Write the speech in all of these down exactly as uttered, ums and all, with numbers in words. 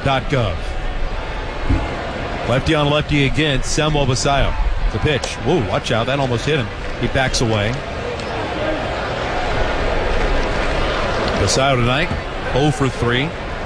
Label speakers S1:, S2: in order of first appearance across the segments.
S1: dot gov. Lefty on lefty again, Samuel Basayo. The pitch. Whoa, watch out. That almost hit him. He backs away. Basayo tonight, oh for three.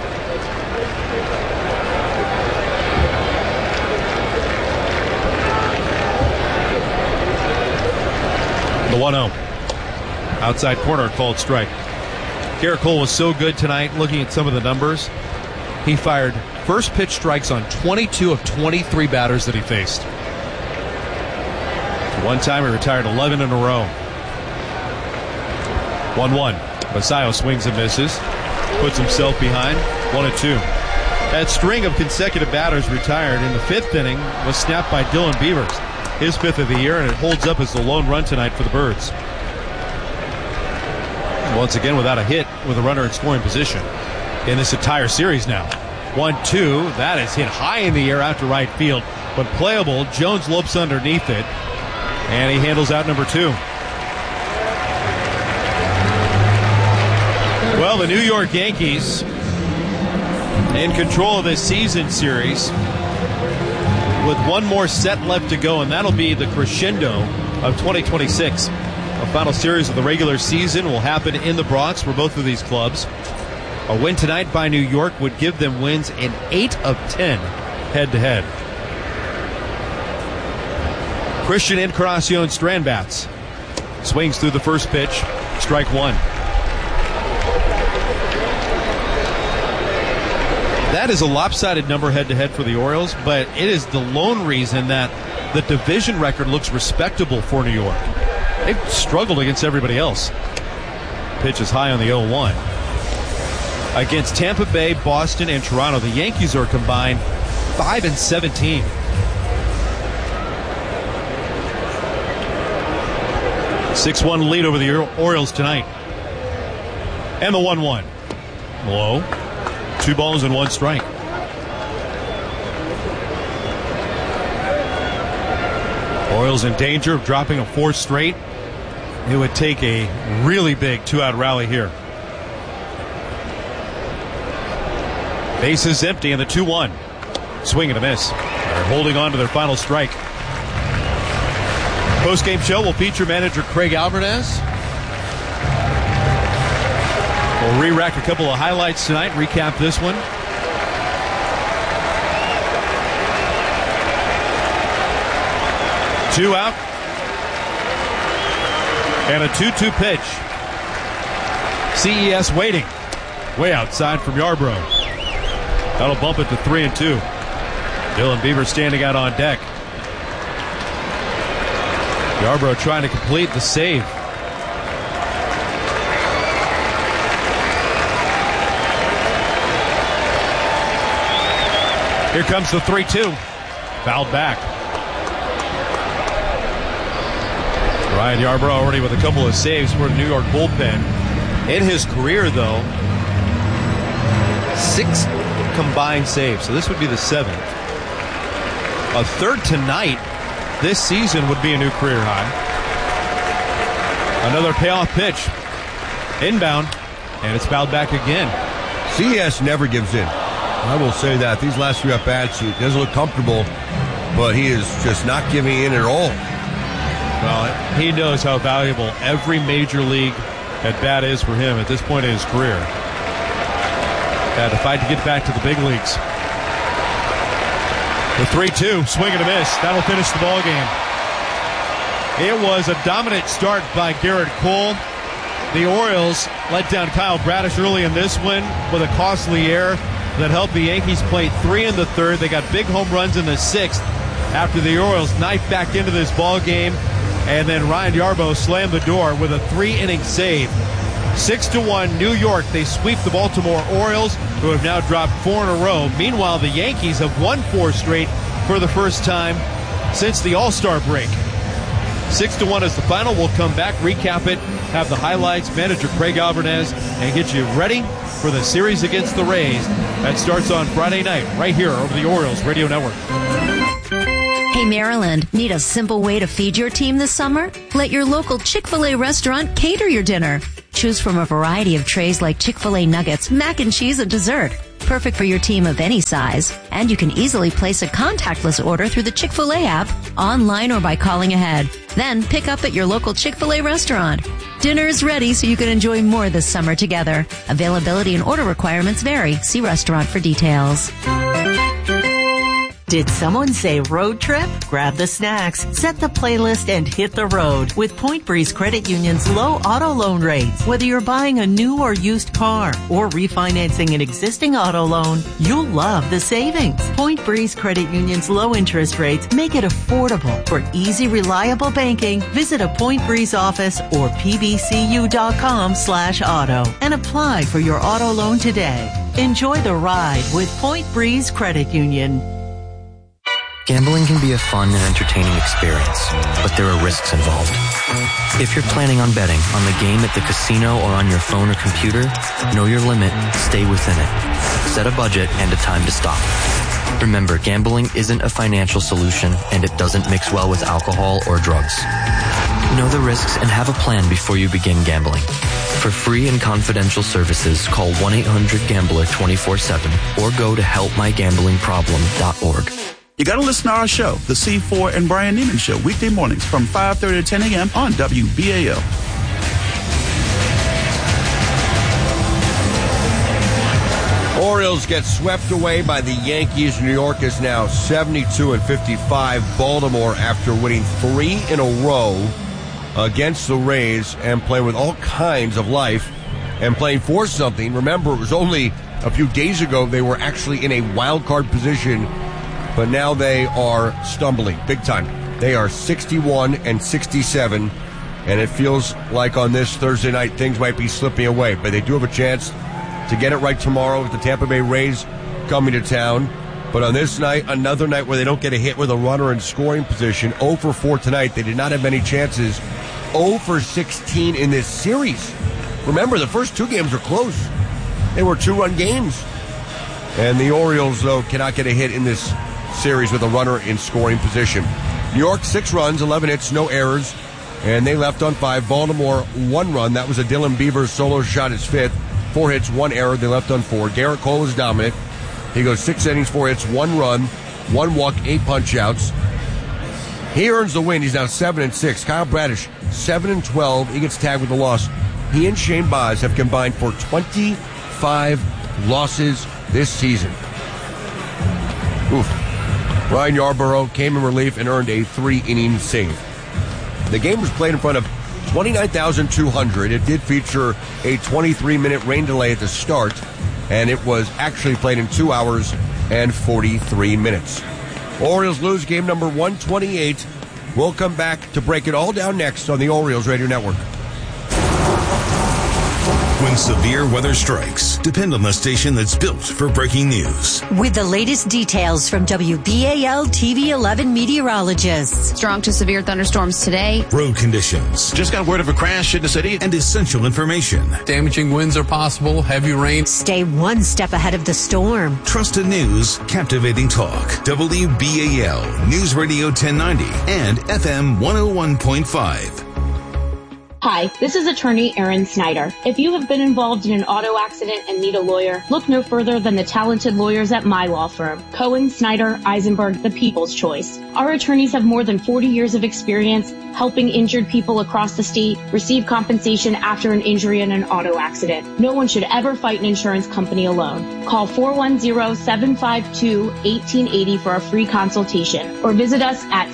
S1: The one oh. Outside corner, called strike. Garrett Cole was so good tonight, looking at some of the numbers. He fired first pitch strikes on twenty-two of twenty-three batters that he faced. One time he retired eleven in a row. one one. Basayo swings and misses. Puts himself behind. one and two. That string of consecutive batters retired in the fifth inning was snapped by Dylan Beavers. His fifth of the year, and it holds up as the lone run tonight for the Birds. Once again without a hit with a runner in scoring position in this entire series now. one two. That is hit high in the air out to right field. But playable, Jones lopes underneath it. And he handles out number two. Well, the New York Yankees in control of this season series with one more set left to go, and that'll be the crescendo of twenty twenty-six. A final series of the regular season will happen in the Bronx for both of these clubs. A win tonight by New York would give them wins in eight of ten head-to-head. Christian Encarnacion Strandbats swings through the first pitch, strike one. That is a lopsided number head-to-head for the Orioles, but it is the lone reason that the division record looks respectable for New York. They've struggled against everybody else. Pitch is high on the oh one. Against Tampa Bay, Boston, and Toronto, the Yankees are combined five and seventeen. six one lead over the Orioles tonight. And the one one. Low. Two balls and one strike. Orioles in danger of dropping a fourth straight. It would take a really big two-out rally here. Bases empty and the two one. Swing and a miss. They're holding on to their final strike. Post-game show will feature manager Craig Alvarez. We'll re-rack a couple of highlights tonight, recap this one. Two out. And a two two pitch. C E S waiting. Way outside from Yarbrough. That'll bump it to three and two. Dylan Beavers standing out on deck. Yarbrough trying to complete the save. Here comes the three two. Fouled back. Ryan Yarbrough already with a couple of saves for the New York bullpen. In his career, though, six combined saves. So this would be the seventh. A third tonight this season would be a new career high. Another payoff pitch. Inbound. And it's fouled back again.
S2: C E S never gives in. I will say that. These last few at-bats, he doesn't look comfortable, but he is just not giving in at all.
S1: Well, he knows how valuable every major league at-bat is for him at this point in his career. Had to fight to get back to the big leagues. The three two, swing and a miss. That'll finish the ball game. It was a dominant start by Garrett Cole. The Orioles let down Kyle Bradish early in this one with a costly error that helped the Yankees play three in the third. They got big home runs in the sixth after the Orioles knifed back into this ball game. And then Ryan Yarbrough slammed the door with a three-inning save. Six to one, New York. They sweep the Baltimore Orioles, who have now dropped four in a row. Meanwhile, the Yankees have won four straight for the first time since the All-Star break. Six to one is the final. We'll come back, recap it, have the highlights, manager Craig Alvarez, and get you ready for the series against the Rays. That starts on Friday night, right here over the Orioles Radio Network.
S3: Hey, Maryland, need a simple way to feed your team this summer? Let your local Chick-fil-A restaurant cater your dinner. Choose from a variety of trays like Chick-fil-A nuggets, mac and cheese, and dessert. perfect for your team of any size. And you can easily place a contactless order through the Chick-fil-A app, online or by calling ahead. Then pick up at your local Chick-fil-A restaurant. Dinner is ready so you can enjoy more this summer together. Availability and order requirements vary. See restaurant for details.
S4: Did someone say road trip? Grab the snacks, set the playlist, and hit the road with Point Breeze Credit Union's low auto loan rates. Whether you're buying a new or used car or refinancing an existing auto loan, you'll love the savings. Point Breeze Credit Union's low interest rates make it affordable. For easy, reliable banking, visit a Point Breeze office or pbcu.com slash auto and apply for your auto loan today. Enjoy the ride with Point Breeze Credit Union.
S5: Gambling can be a fun and entertaining experience, but there are risks involved. If you're planning on betting on the game at the casino or on your phone or computer, know your limit, stay within it. Set a budget and a time to stop. Remember, gambling isn't a financial solution and it doesn't mix well with alcohol or drugs. Know the risks and have a plan before you begin gambling. For free and confidential services, call one eight hundred gambler twenty-four seven or go to help my gambling problem dot org.
S6: You got to listen to our show, The C four and Brian Neiman Show, weekday mornings from five thirty to ten a.m. on W B A L.
S2: Orioles get swept away by the Yankees. New York is now seventy-two and fifty-five. Baltimore, after winning three in a row against the Rays and playing with all kinds of life and playing for something. Remember, it was only a few days ago they were actually in a wild card position. But now they are stumbling big time. They are sixty-one and sixty-seven, and it feels like on this Thursday night things might be slipping away. But they do have a chance to get it right tomorrow with the Tampa Bay Rays coming to town. But on this night, another night where they don't get a hit with a runner in scoring position, oh for four tonight. They did not have many chances. oh for sixteen in this series. Remember, the first two games were close. They were two-run games. And the Orioles, though, cannot get a hit in this series with a runner in scoring position. New York, six runs, eleven hits, no errors, and they left on five. Baltimore, one run. That was a Dylan Beavers solo shot, his fifth. Four hits, one error. They left on four. Garrett Cole is dominant. He goes six innings, four hits, one run, one walk, eight punch-outs. He earns the win. He's now seven and six. Kyle Bradish, seven and twelve. He gets tagged with a loss. He and Shane Baz have combined for twenty-five losses this season. Oof. Ryan Yarborough came in relief and earned a three-inning save. The game was played in front of twenty-nine thousand two hundred. It did feature a twenty-three minute rain delay at the start, and it was actually played in two hours and forty-three minutes. Orioles lose game number one twenty-eight. We'll come back to break it all down next on the Orioles Radio Network.
S7: When severe weather strikes, depend on the station that's built for breaking news.
S8: With the latest details from W B A L T V eleven meteorologists.
S9: Strong to severe thunderstorms today.
S7: Road conditions.
S10: Just got word of a crash in the city.
S7: And essential information.
S11: Damaging winds are possible. Heavy rain.
S8: Stay one step ahead of the storm.
S7: Trusted news. Captivating talk. W B A L News Radio ten ninety and F M one oh one point five.
S12: Hi, this is attorney Erin Snyder. If you have been involved in an auto accident and need a lawyer, look no further than the talented lawyers at my law firm, Cohen, Snyder, Eisenberg, the People's Choice. Our attorneys have more than forty years of experience helping injured people across the state receive compensation after an injury in an auto accident. No one should ever fight an insurance company alone. Call four one zero, seven five two, one eight eight zero for a free consultation or visit us at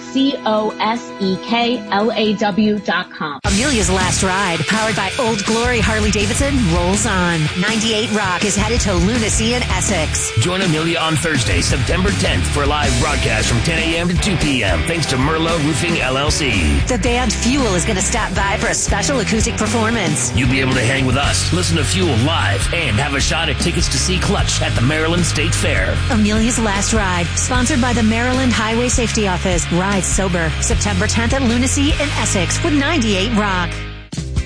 S12: cosekelaw dot com.
S8: Amelia's Last Ride, powered by Old Glory Harley-Davidson, rolls on. ninety-eight Rock is headed to Lunacy in Essex.
S13: Join Amelia on Thursday, September tenth for a live broadcast from ten a.m. to two p.m. thanks to Merlot Roofing, L L C.
S8: The band Fuel is going to stop by for a special acoustic performance.
S13: You'll be able to hang with us, listen to Fuel live, and have a shot at tickets to see Clutch at the Maryland State Fair.
S8: Amelia's Last Ride, sponsored by the Maryland Highway Safety Office. Ride sober, September tenth at Lunacy in Essex with ninety-eight Rock.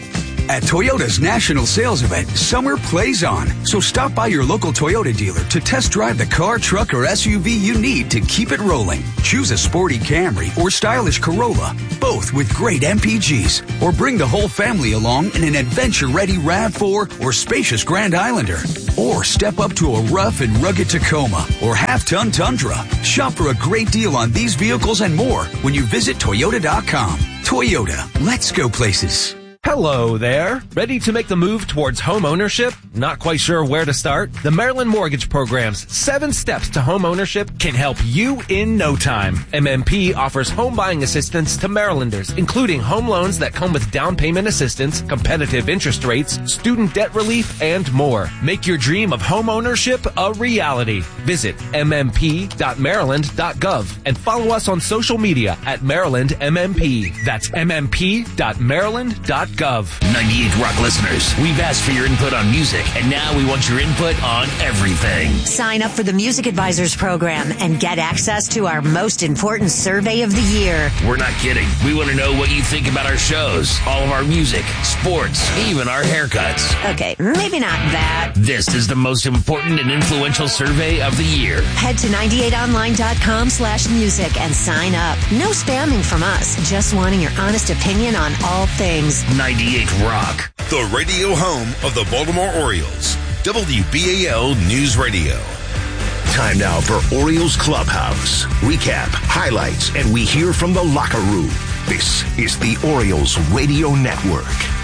S14: At Toyota's national sales event, summer plays on. So stop by your local Toyota dealer to test drive the car, truck, or S U V you need to keep it rolling. Choose a sporty Camry or stylish Corolla, both with great M P Gs. Or bring the whole family along in an adventure-ready RAV four or spacious Grand Islander. Or step up to a rough and rugged Tacoma or half-ton Tundra. Shop for a great deal on these vehicles and more when you visit Toyota dot com. Toyota, let's go places.
S15: Hello there. Ready to make the move towards home ownership? Not quite sure where to start? The Maryland Mortgage Program's seven steps to home ownership can help you in no time. M M P offers home buying assistance to Marylanders, including home loans that come with down payment assistance, competitive interest rates, student debt relief, and more. Make your dream of home ownership a reality. Visit m m p dot maryland dot gov and follow us on social media at Maryland M M P. That's m m p dot maryland dot gov.
S13: ninety-eight Rock listeners, we've asked for your input on music, and now we want your input on everything.
S8: Sign up for the Music Advisors program and get access to our most important survey of the year.
S13: We're not kidding. We want to know what you think about our shows, all of our music, sports, even our haircuts.
S8: Okay, maybe not that.
S13: This is the most important and influential survey of the year.
S8: Head to ninety-eight online dot com slash music and sign up. No spamming from us, just wanting your honest opinion on all things.
S13: ninety-eight Rock.
S7: The radio home of the Baltimore Orioles. W B A L News Radio.
S10: Time now for Orioles Clubhouse. Recap, highlights, and we hear from the locker room. This is the Orioles Radio Network.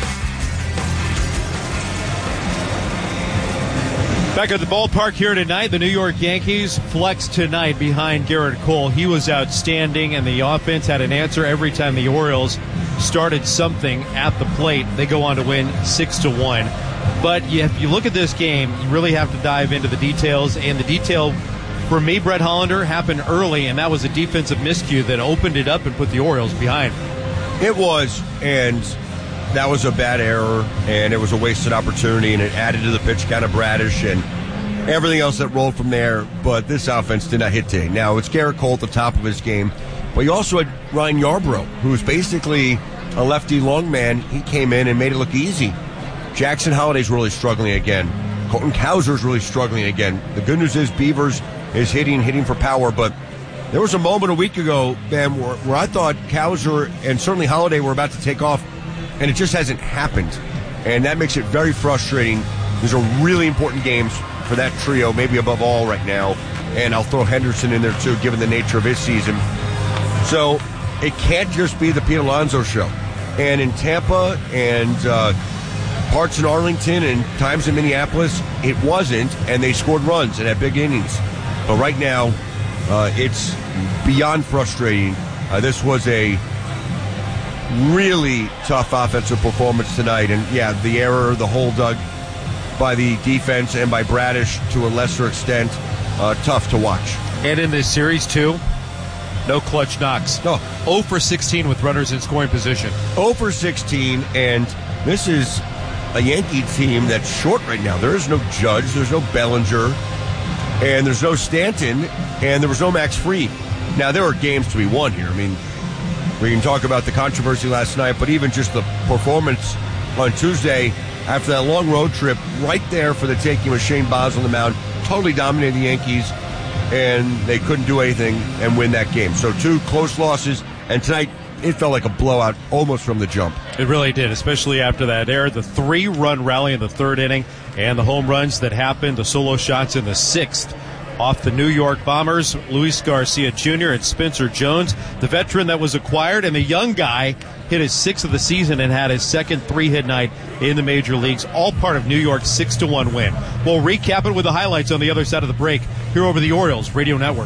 S1: Back at the ballpark here tonight, the New York Yankees flex tonight behind Garrett Cole. He was outstanding, and the offense had an answer every time the Orioles started something at the plate. They go on to win six to one. But if you look at this game, you really have to dive into the details. And the detail, for me, Brett Hollander, happened early, and that was a defensive miscue that opened it up and put the Orioles behind.
S2: It was, and that was a bad error, and it was a wasted opportunity, and it added to the pitch count of Bradish and everything else that rolled from there. But this offense did not hit today. Now, it's Garrett Cole at the top of his game, but you also had Ryan Yarbrough, who's basically a lefty long man. He came in and made it look easy. Jackson Holliday's really struggling again. Colton Cowser's really struggling again. The good news is Beavers is hitting, hitting for power, but there was a moment a week ago, Ben, where, where I thought Cowser and certainly Holliday were about to take off, and it just hasn't happened. And that makes it very frustrating. These are really important games for that trio, maybe above all right now. And I'll throw Henderson in there too, given the nature of his season. So it can't just be the Pete Alonso show. And in Tampa and uh, parts in Arlington and times in Minneapolis, it wasn't, and they scored runs and had big innings. But right now, uh, it's beyond frustrating. Uh, this was a really tough offensive performance tonight. And, yeah, the error, the hold dug by the defense and by Bradish to a lesser extent, uh, tough to watch.
S1: And in this series, too, no clutch knocks.
S2: No.
S1: zero for sixteen with runners in scoring position.
S2: zero for sixteen, and this is a Yankee team that's short right now. There is no Judge, there's no Bellinger, and there's no Stanton, and there was no Max Fried. Now, there are games to be won here. I mean, we can talk about the controversy last night, but even just the performance on Tuesday after that long road trip, right there for the taking with Shane Baz on the mound, totally dominated the Yankees, and they couldn't do anything and win that game. So two close losses, and tonight it felt like a blowout almost from the jump.
S1: It really did, especially after that error. The three-run rally in the third inning and the home runs that happened, the solo shots in the sixth off the New York Bombers, Luis Garcia Junior and Spencer Jones, the veteran that was acquired, and the young guy hit his sixth of the season and had his second three-hit night in the major leagues, all part of New York's six to one win. We'll recap it with the highlights on the other side of the break here over the Orioles Radio Network.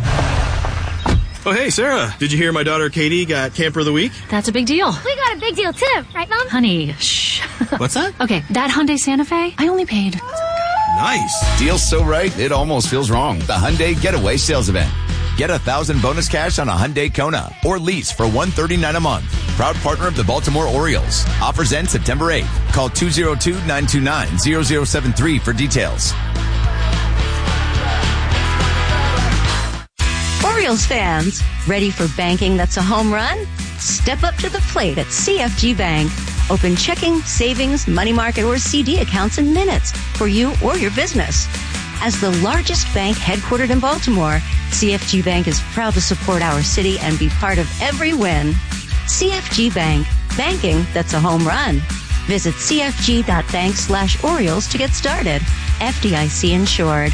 S16: Oh, hey, Sarah, did you hear my daughter Katie got Camper of the Week?
S17: That's a big deal.
S18: We got a big deal, too. Right, Mom?
S17: Honey, shh.
S16: What's that?
S17: Okay, that Hyundai Santa Fe, I only paid.
S16: Nice.
S19: Deal's so right, it almost feels wrong. The Hyundai Getaway Sales Event. Get a thousand bonus cash on a Hyundai Kona or lease for one hundred thirty-nine dollars a month. Proud partner of the Baltimore Orioles. Offers end September eighth. Call two oh two, nine two nine, zero zero seven three for details.
S3: Orioles fans, ready for banking that's a home run? Step up to the plate at C F G Bank. Open checking, savings, money market, or C D accounts in minutes for you or your business. As the largest bank headquartered in Baltimore, C F G Bank is proud to support our city and be part of every win. C F G Bank, banking that's a home run. Visit cfg.bank slash Orioles to get started. F D I C insured.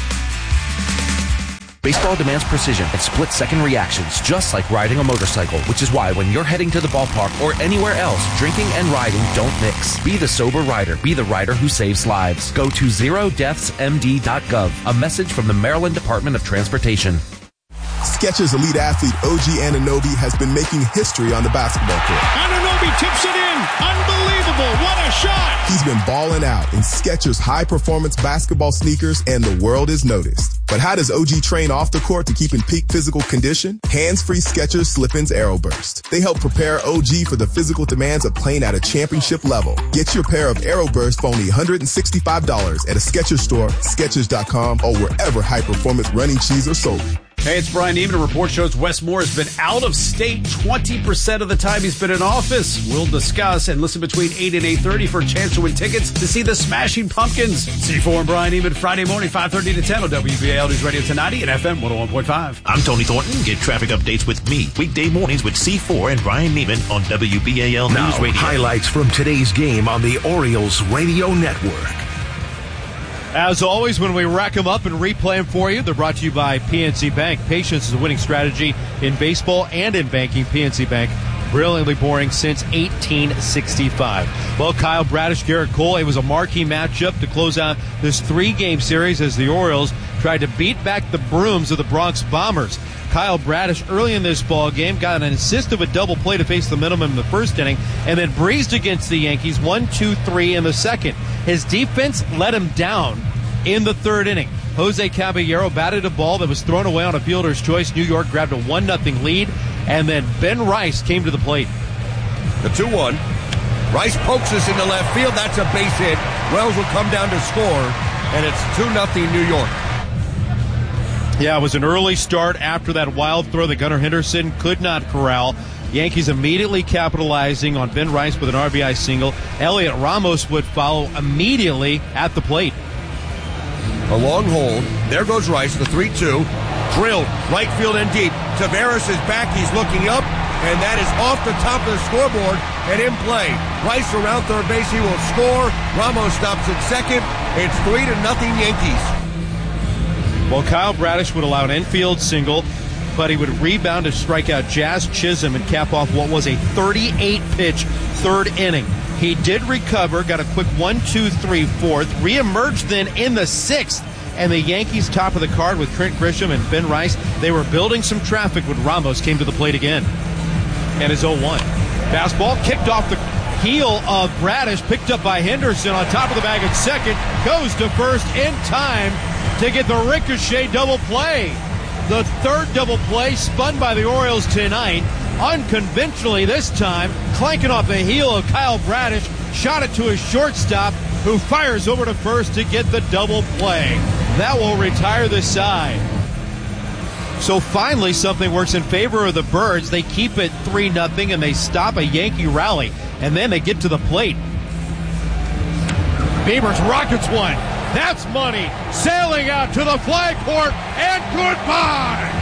S15: Baseball demands precision and split-second reactions, just like riding a motorcycle, which is why when you're heading to the ballpark or anywhere else, drinking and riding don't mix. Be the sober rider. Be the rider who saves lives. Go to zero deaths m d dot gov. A message from the Maryland Department of Transportation.
S20: Skechers elite athlete O G Anunoby has been making history on the basketball court.
S1: Anunoby tips it in. Unbelievable. What a shot.
S20: He's been balling out in Skechers high-performance basketball sneakers, and the world is noticed. But how does O G train off the court to keep in peak physical condition? Hands-free Skechers Slip-ins Aeroburst. They help prepare O G for the physical demands of playing at a championship level. Get your pair of Aeroburst for only one hundred sixty-five dollars at a Skechers store, Skechers dot com, or wherever high-performance running shoes are sold.
S21: Hey, it's Brian Neiman. A report shows Wes Moore has been out of state twenty percent of the time he's been in office. We'll discuss and listen between eight and eight thirty for a chance to win tickets to see the Smashing Pumpkins. C four and Brian Neiman, Friday morning, five thirty to ten on W B A L News Radio ten ninety and F M one oh one point five.
S22: I'm Tony Thornton. Get traffic updates with me weekday mornings with C four and Brian Neiman on W B A L
S10: Now,
S22: News Radio.
S10: Highlights from today's game on the Orioles Radio Network.
S1: As always, when we rack them up and replay them for you, they're brought to you by P N C Bank. Patience is a winning strategy in baseball and in banking. P N C Bank, brilliantly boring since eighteen sixty-five. Well, Kyle Bradish, Garrett Cole, it was a marquee matchup to close out this three-game series as the Orioles tried to beat back the brooms of the Bronx Bombers. Kyle Bradish early in this ball game got an assist of a double play to face the minimum in the first inning and then breezed against the Yankees one two three in the second. His defense let him down in the third inning. Jose Caballero batted a ball that was thrown away on a fielder's choice. New York grabbed a one nothing lead, and then Ben Rice came to the plate.
S2: The two one. Rice pokes us into left field. That's a base hit. Wells will come down to score, and it's two nothing New York.
S1: Yeah, it was an early start after that wild throw that Gunnar Henderson could not corral. Yankees immediately capitalizing on Ben Rice with an R B I single. Elliot Ramos would follow immediately at the plate.
S2: A long hold. There goes Rice, the three two. Drilled, right field and deep. Taveras is back. He's looking up, and that is off the top of the scoreboard and in play. Rice around third base. He will score. Ramos stops at second. It's three to nothing Yankees.
S1: Well, Kyle Bradish would allow an infield single, but he would rebound to strike out Jazz Chisholm and cap off what was a thirty-eight pitch third inning. He did recover, got a quick one two three fourth, reemerged then in the sixth, and the Yankees top of the card with Trent Grisham and Ben Rice. They were building some traffic when Ramos came to the plate again. And his oh one. Fastball kicked off the heel of Bradish, picked up by Henderson on top of the bag at second, goes to first in time to get the ricochet double play. The third double play spun by the Orioles tonight, unconventionally this time, clanking off the heel of Kyle Bradish, shot it to his shortstop, who fires over to first to get the double play. That will retire the side. So finally something works in favor of the Birds. They keep it three nothing and they stop a Yankee rally, and then they get to the plate. Beavers rockets one. That's money. Sailing out to the flag court, and goodbye.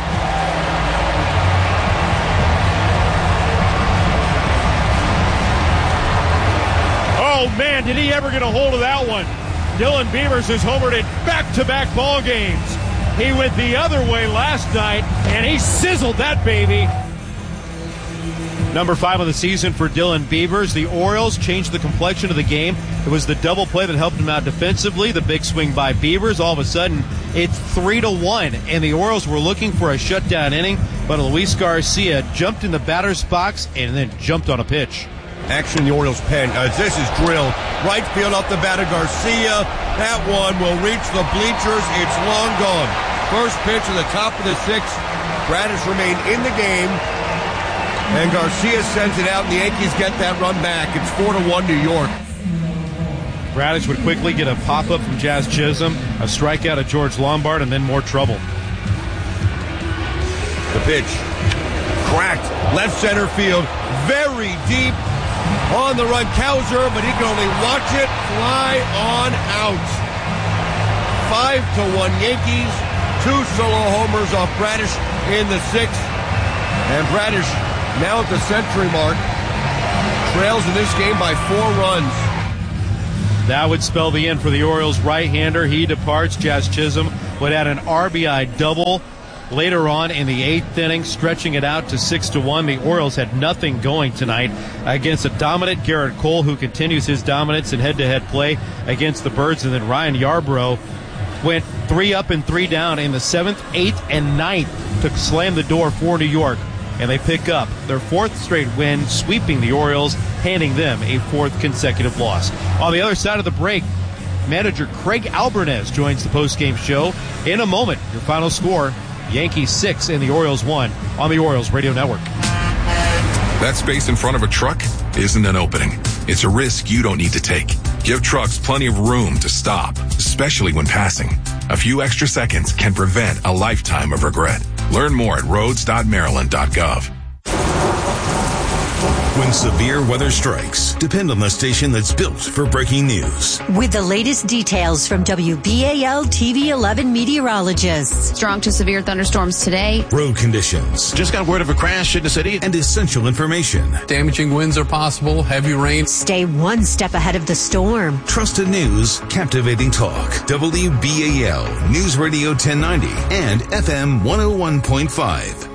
S1: Oh, man, did he ever get a hold of that one. Dylan Beavers has homered in back-to-back ball games. He went the other way last night, and he sizzled that baby. Number five of the season for Dylan Beavers. The Orioles changed the complexion of the game. It was the double play that helped him out defensively. The big swing by Beavers. All of a sudden, it's three to one, and the Orioles were looking for a shutdown inning, but Luis Garcia jumped in the batter's box and then jumped on a pitch.
S2: Action in the Orioles pen as this is drilled. Right field off the batter, Garcia. That one will reach the bleachers. It's long gone. First pitch at the top of the sixth. Bradish remained in the game. And Garcia sends it out, and the Yankees get that run back. It's four to one New York.
S1: Bradish would quickly get a pop-up from Jazz Chisholm, a strikeout of George Lombard, and then more trouble.
S2: The pitch. Cracked. Left center field. Very deep. On the run, Cowser, but he can only watch it fly on out. Five to one Yankees. Two solo homers off Bradish in the sixth. And Bradish now at the century mark. Trails in this game by four runs.
S1: That would spell the end for the Orioles right-hander. He departs. Jazz Chisholm would add an R B I double later on in the eighth inning, stretching it out to six to one. The Orioles had nothing going tonight against a dominant Garrett Cole, who continues his dominance in head-to-head play against the Birds. And then Ryan Yarbrough went three up and three down in the seventh, eighth, and ninth to slam the door for New York. And they pick up their fourth straight win, sweeping the Orioles, handing them a fourth consecutive loss. On the other side of the break, manager Craig Albernez joins the postgame show. In a moment, your final score, Yankees six and the Orioles one on the Orioles Radio Network.
S4: That space in front of a truck isn't an opening. It's a risk you don't need to take. Give trucks plenty of room to stop, especially when passing. A few extra seconds can prevent a lifetime of regret. Learn more at roads dot maryland dot gov.
S7: When severe weather strikes, depend on the station that's built for breaking news.
S8: With the latest details from W B A L T V eleven meteorologists.
S9: Strong to severe thunderstorms today.
S7: Road conditions.
S22: Just got word of a crash in the city.
S7: And essential information.
S11: Damaging winds are possible. Heavy rain.
S8: Stay one step ahead of the storm.
S7: Trusted news, captivating talk. W B A L News Radio ten ninety and F M one oh one point five.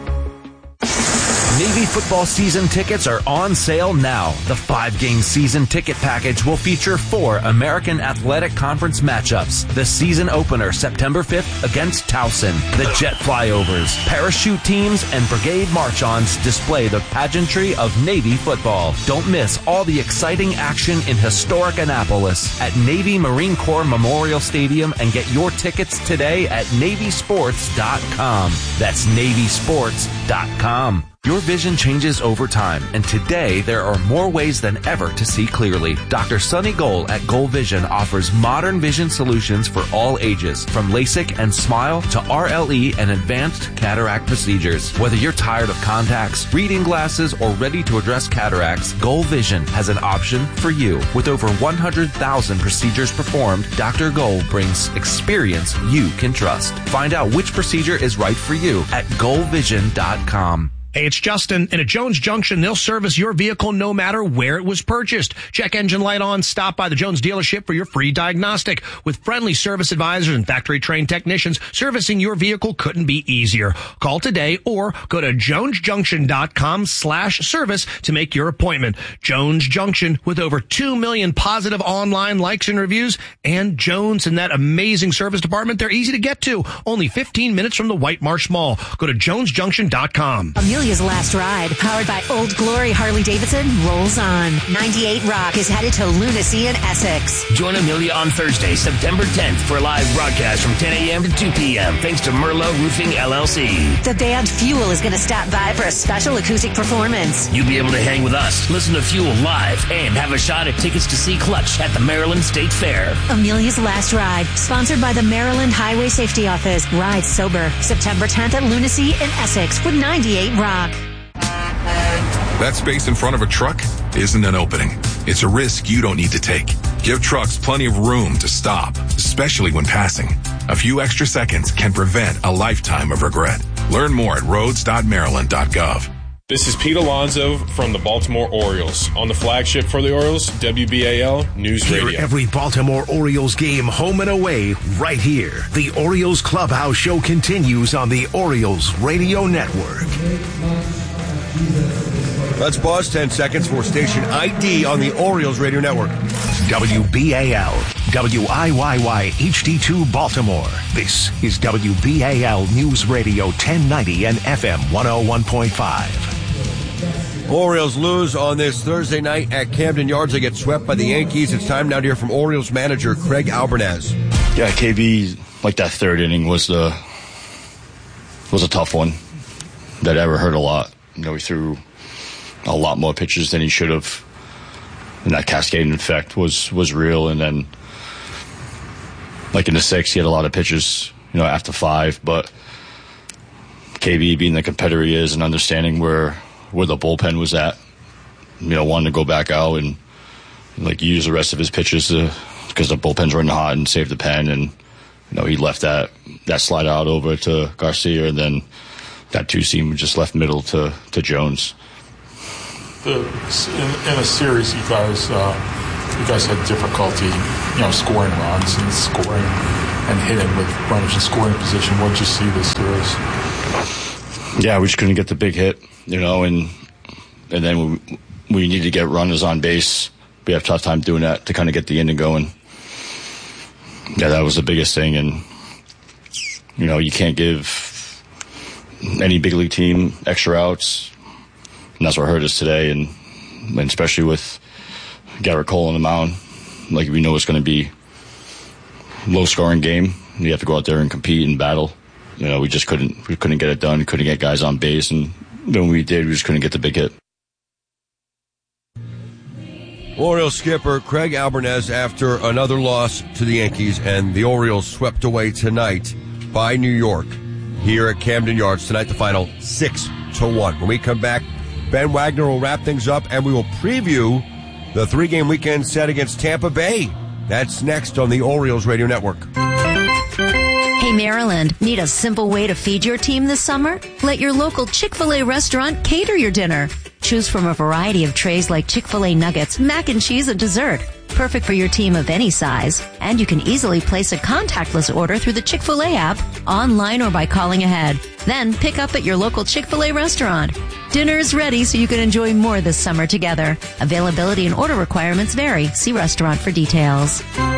S15: Navy football season tickets are on sale now. The five-game season ticket package will feature four American Athletic Conference matchups. The season opener, September fifth, against Towson. The jet flyovers, parachute teams, and brigade march-ons display the pageantry of Navy football. Don't miss all the exciting action in historic Annapolis at Navy Marine Corps Memorial Stadium, and get your tickets today at navy sports dot com. That's navy sports dot com. Your vision changes over time, and today there are more ways than ever to see clearly. Doctor Sonny Goal at Goal Vision offers modern vision solutions for all ages, from LASIK and SMILE to R L E and advanced cataract procedures. Whether you're tired of contacts, reading glasses, or ready to address cataracts, Goal Vision has an option for you. With over one hundred thousand procedures performed, Doctor Goal brings experience you can trust. Find out which procedure is right for you at goal vision dot com.
S5: Hey, it's Justin. And at Jones Junction, they'll service your vehicle no matter where it was purchased. Check engine light on. Stop by the Jones dealership for your free diagnostic. With friendly service advisors and factory-trained technicians, servicing your vehicle couldn't be easier. Call today or go to jones junction dot com slash service to make your appointment. Jones Junction, with over two million positive online likes and reviews. And Jones and that amazing service department, they're easy to get to. Only fifteen minutes from the White Marsh Mall. Go to jones junction dot com.
S8: Amelia's Last Ride, powered by Old Glory Harley Davidson, rolls on. ninety-eight Rock is headed to Lunacy in Essex.
S13: Join Amelia on Thursday, September tenth for a live broadcast from ten a.m. to two p.m. thanks to Merlot Roofing L L C.
S8: The band Fuel is going to stop by for a special acoustic performance.
S13: You'll be able to hang with us, listen to Fuel live, and have a shot at tickets to see Clutch at the Maryland State Fair.
S8: Amelia's Last Ride, sponsored by the Maryland Highway Safety Office. Ride sober, September tenth at Lunacy in Essex with ninety-eight Rock.
S4: That space in front of a truck isn't an opening. It's a risk you don't need to take. Give trucks plenty of room to stop, especially when passing. A few extra seconds can prevent a lifetime of regret. Learn more at roads dot maryland dot gov.
S23: This is Pete Alonso from the Baltimore Orioles. On the flagship for the Orioles, W B A L News Radio.
S10: Hear every Baltimore Orioles game home and away right here. The Orioles Clubhouse Show continues on the Orioles Radio Network.
S2: Let's pause ten seconds for station I D on the Orioles Radio Network.
S10: W B A L, W I Y Y H D two Baltimore. This is W B A L News Radio ten ninety and F M one oh one point five.
S2: Orioles lose on this Thursday night at Camden Yards. They get swept by the Yankees. It's time now to hear from Orioles manager Craig Albernez.
S24: Yeah, K B, like that third inning was the was a tough one that ever hurt a lot. You know, he threw a lot more pitches than he should have, and that cascading effect was was real. And then, like in the sixth, he had a lot of pitches, you know, after five. But K B, being the competitor he is and understanding where where the bullpen was at, you know, wanted to go back out and like use the rest of his pitches to, because the bullpen's running hot and save the pen. And, you know, he left that, that slide out over to Garcia, and then that two seam just left middle to, to Jones.
S6: The, in, in a series, you guys, uh, you guys had difficulty, you know, scoring runs and scoring and hitting with runners in scoring position. What did you see this series?
S24: Yeah, we just couldn't get the big hit, you know, and and then we, we need to get runners on base. We have a tough time doing that to kind of get the inning going. Yeah, that was the biggest thing, and you know, you can't give any big league team extra outs, and that's what hurt us today, and, and especially with Garrett Cole on the mound, like we know it's going to be low scoring game. You have to go out there and compete and battle. You know, we just couldn't we couldn't get it done, couldn't get guys on base, and when we did, we just couldn't get the big hit.
S2: Orioles skipper Craig Albernes after another loss to the Yankees, and the Orioles swept away tonight by New York here at Camden Yards. Tonight the final six to one. When we come back, Ben Wagner will wrap things up, and we will preview the three-game weekend set against Tampa Bay. That's next on the Orioles Radio Network.
S3: Hey, Maryland, need a simple way to feed your team this summer? Let your local Chick-fil-A restaurant cater your dinner. Choose from a variety of trays like Chick-fil-A nuggets, mac and cheese, and dessert. Perfect for your team of any size. And you can easily place a contactless order through the Chick-fil-A app, online or by calling ahead. Then pick up at your local Chick-fil-A restaurant. Dinner's ready so you can enjoy more this summer together. Availability and order requirements vary. See restaurant for details.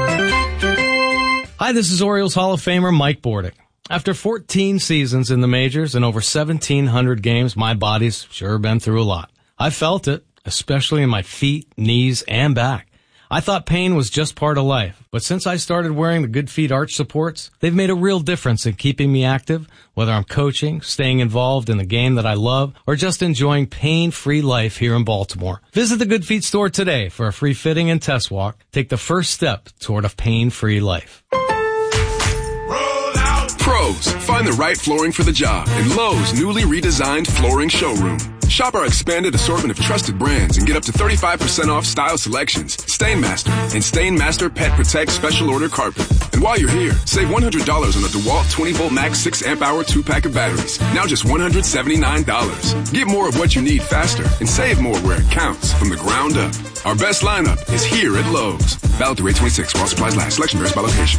S12: Hi, this is Orioles Hall of Famer Mike Bordick. After fourteen seasons in the majors and over seventeen hundred games, my body's sure been through a lot. I felt it, especially in my feet, knees, and back. I thought pain was just part of life, but since I started wearing the Good Feet arch supports, they've made a real difference in keeping me active, whether I'm coaching, staying involved in the game that I love, or just enjoying pain-free life here in Baltimore. Visit the Good Feet store today for a free fitting and test walk. Take the first step toward a pain-free life.
S14: Pros, find the right flooring for the job in Lowe's newly redesigned flooring showroom. Shop our expanded assortment of trusted brands and get up to thirty-five percent off style selections, Stainmaster, and Stainmaster Pet Protect Special Order Carpet. And while you're here, save one hundred dollars on a DeWalt twenty volt max six amp hour two pack of batteries. Now just one hundred seventy-nine dollars. Get more of what you need faster and save more where it counts from the ground up. Our best lineup is here at Lowe's. Valid through eight twenty-six while supplies last. Selection varies by location.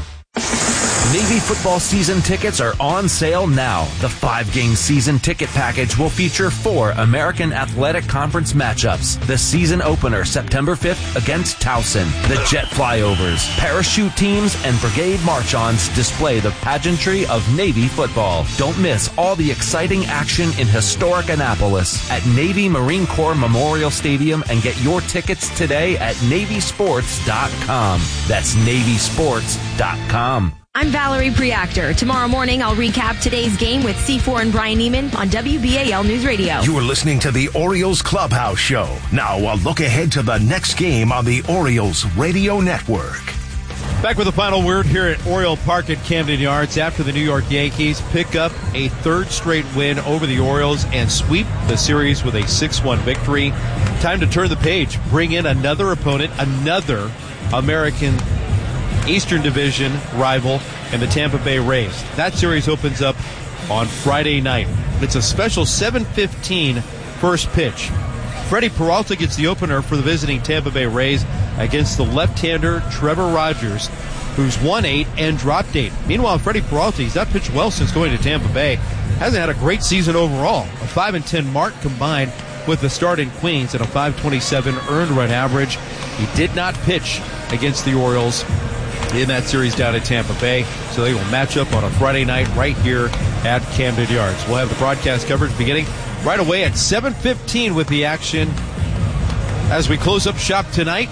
S15: Navy football season tickets are on sale now. The five-game season ticket package will feature four American Athletic Conference matchups. The season opener September fifth against Towson. The jet flyovers, parachute teams, and brigade march-ons display the pageantry of Navy football. Don't miss all the exciting action in historic Annapolis at Navy Marine Corps Memorial Stadium, and get your tickets today at Navy Sports dot com. That's Navy Sports dot com.
S18: I'm Valerie Preactor. Tomorrow morning, I'll recap today's game with C four and Brian Neiman on W B A L News Radio.
S10: You are listening to the Orioles Clubhouse Show. Now, a look ahead to the next game on the Orioles Radio Network.
S1: Back with the final word here at Oriole Park at Camden Yards after the New York Yankees pick up a third straight win over the Orioles and sweep the series with a six one victory. Time to turn the page, bring in another opponent, another American Eastern Division rival, and the Tampa Bay Rays. That series opens up on Friday night. It's a special seven fifteen first pitch. Freddie Peralta gets the opener for the visiting Tampa Bay Rays against the left-hander Trevor Rogers, who's won eight and dropped eight. Meanwhile, Freddie Peralta, he's not pitched well since going to Tampa Bay. Hasn't had a great season overall. A five and ten mark combined with the start in Queens at a five twenty-seven earned run average. He did not pitch against the Orioles in that series down at Tampa Bay, so they will match up on a Friday night right here at Camden Yards. We'll have the broadcast coverage beginning right away at seven fifteen with the action as we close up shop tonight.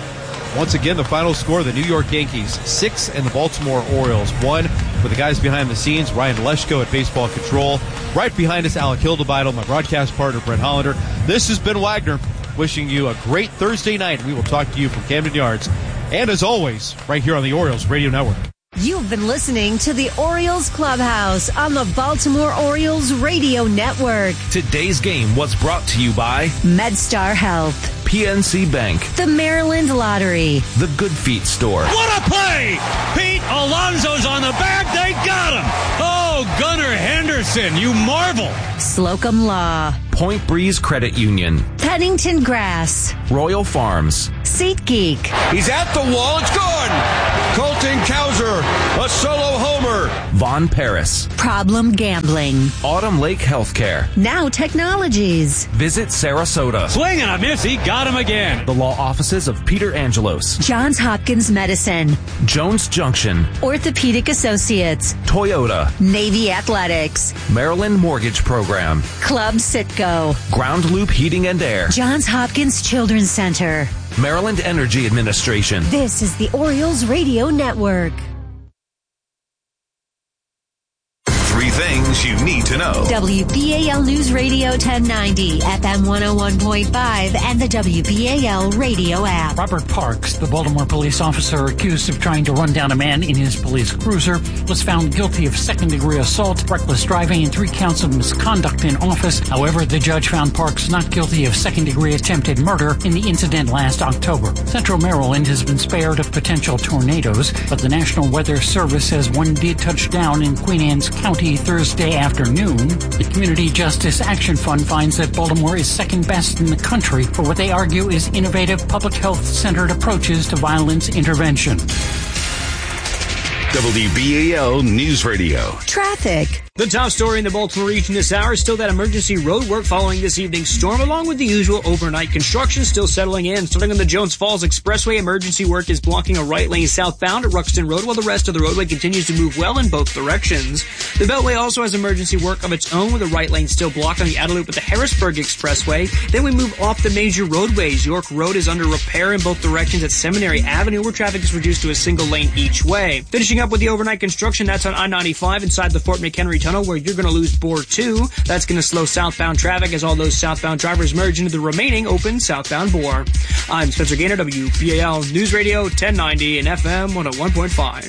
S1: Once again, the final score, the New York Yankees six and the Baltimore Orioles one. For the guys behind the scenes, Ryan Leshko at Baseball Control. Right behind us, Alec Hildebeidel, my broadcast partner, Brent Hollander. This has been Wagner, wishing you a great Thursday night. We will talk to you from Camden Yards, and as always, right here on the Orioles Radio Network.
S8: You've been listening to the Orioles Clubhouse on the Baltimore Orioles Radio Network.
S15: Today's game was brought to you by
S8: MedStar Health,
S15: P N C Bank,
S8: the Maryland Lottery,
S15: the Good Feet Store.
S16: What a play! Pete Alonso's on the back. They got him. Oh, Gunnar Henderson, you marvel.
S8: Slocum Law,
S15: Point Breeze Credit Union,
S8: Pennington Grass,
S15: Royal Farms,
S8: SeatGeek.
S2: He's at the wall. It's gone. Colton Cowser, a solo homer.
S15: Von Paris,
S8: Problem Gambling,
S15: Autumn Lake Healthcare,
S8: Now Technologies,
S15: Visit Sarasota,
S16: Swing and a miss. He got him again.
S15: the law offices of Peter Angelos,
S8: Johns Hopkins Medicine,
S15: Jones Junction,
S8: Orthopedic Associates,
S15: Toyota,
S8: Navy Athletics,
S15: Maryland Mortgage Program,
S8: Club Sitco,
S15: Ground Loop Heating and Air,
S8: Johns Hopkins Children's Center.
S15: Maryland Energy Administration.
S8: This is the Orioles Radio Network.
S7: Three things you need to know.
S8: W B A L News Radio ten ninety, F M one oh one point five, and the W B A L radio app.
S17: Robert Parks, the Baltimore police officer accused of trying to run down a man in his police cruiser, was found guilty of second-degree assault, reckless driving, and three counts of misconduct in office. However, the judge found Parks not guilty of second-degree attempted murder in the incident last October. Central Maryland has been spared of potential tornadoes, but the National Weather Service says one did touch down in Queen Anne's County Thursday afternoon. The Community Justice Action Fund finds that Baltimore is second best in the country for what they argue is innovative public health-centered approaches to violence intervention.
S7: W B A L News Radio.
S8: Traffic.
S19: The top story in the Baltimore region this hour is still that emergency road work following this evening's storm, along with the usual overnight construction still settling in. Starting on the Jones Falls Expressway, emergency work is blocking a right lane southbound at Ruxton Road, while the rest of the roadway continues to move well in both directions. The Beltway also has emergency work of its own, with a right lane still blocked on the outer loop at the Harrisburg Expressway. Then we move off the major roadways. York Road is under repair in both directions at Seminary Avenue, where traffic is reduced to a single lane each way. Finishing up with the overnight construction, that's on I ninety-five inside the Fort McHenry Tunnel, where you're going to lose Board two. That's going to slow southbound traffic as all those southbound drivers merge into the remaining open southbound bore. I'm Spencer Gaynor, W B A L News Radio ten ninety and F M one oh one point five.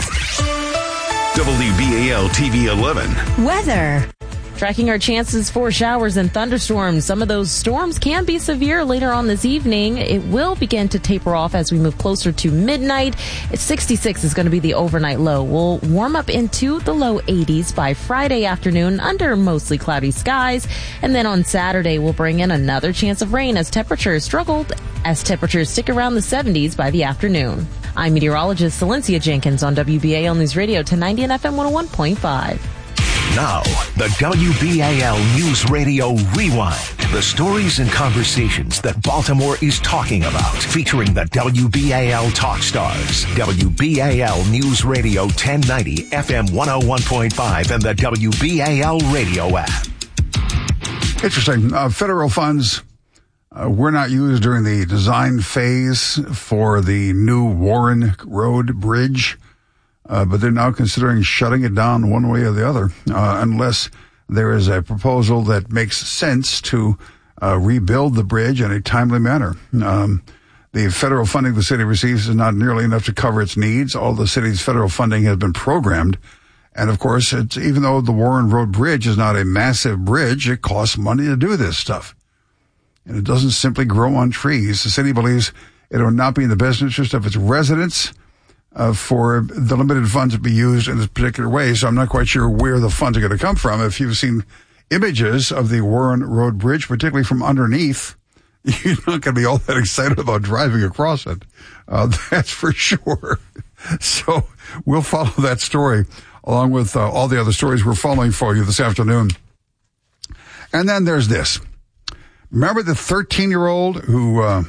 S7: W B A L T V eleven.
S8: Weather.
S18: Tracking our chances for showers and thunderstorms. Some of those storms can be severe later on this evening. It will begin to taper off as we move closer to midnight. It's sixty-six is going to be the overnight low. We'll warm up into the low eighties by Friday afternoon under mostly cloudy skies. And then on Saturday, we'll bring in another chance of rain as temperatures struggled as temperatures stick around the seventies by the afternoon. I'm meteorologist Celencia Jenkins on W B A L News Radio ten ninety and F M one oh one point five.
S10: Now, the W B A L News Radio Rewind. The stories and conversations that Baltimore is talking about. Featuring the W B A L Talk Stars. W B A L News Radio ten ninety, F M one oh one point five, and the W B A L radio app.
S20: Interesting. Uh, federal funds uh, were not used during the design phase for the new Warren Road Bridge. Uh, but they're now considering shutting it down one way or the other, uh, unless there is a proposal that makes sense to uh, rebuild the bridge in a timely manner. Um, the federal funding the city receives is not nearly enough to cover its needs. All the city's federal funding has been programmed. And, of course, it's, even though the Warren Road Bridge is not a massive bridge, it costs money to do this stuff. And it doesn't simply grow on trees. The city believes it will not be in the best interest of its residents Uh, for the limited funds to be used in this particular way. So I'm not quite sure where the funds are going to come from. If you've seen images of the Warren Road Bridge, particularly from underneath, you're not going to be all that excited about driving across it. Uh, that's for sure. So we'll follow that story along with uh, all the other stories we're following for you this afternoon. And then there's this. Remember the thirteen-year-old who uh,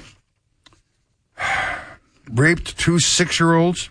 S20: raped two six-year-olds?